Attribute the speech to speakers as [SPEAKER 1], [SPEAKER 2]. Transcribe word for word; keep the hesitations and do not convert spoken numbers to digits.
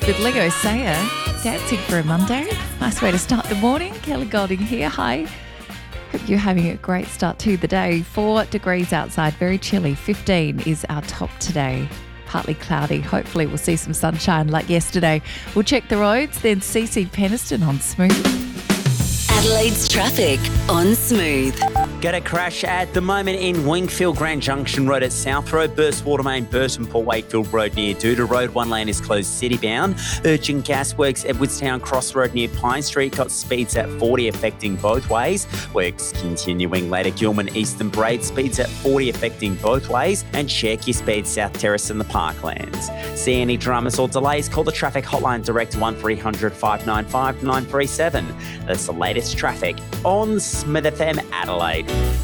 [SPEAKER 1] With Lego Sayer, dancing for a Monday. Nice way to start the morning. Kelly Golding here. Hi. Hope you're having a great start to the day. Four degrees outside, very chilly. fifteen is our top today. Partly cloudy. Hopefully we'll see some sunshine like yesterday. We'll check the roads, then C C Peniston on Smooth.
[SPEAKER 2] Adelaide's traffic on Smooth.
[SPEAKER 3] Got a crash at the moment in Wingfield Grand Junction Road at South Road, Burst Watermain, Burton Port Wakefield Road near Duda Road. One lane is closed city bound. Urgent gas works Edwardstown Cross Road near Pine Street. Got speeds at forty affecting both ways. Works continuing later Gilman Eastern Braid. Speeds at forty affecting both ways. And check your speed South Terrace and the Parklands. See any dramas or delays? Call the traffic hotline direct one three hundred five nine five nine three seven. That's the latest traffic on Smith F M Adelaide.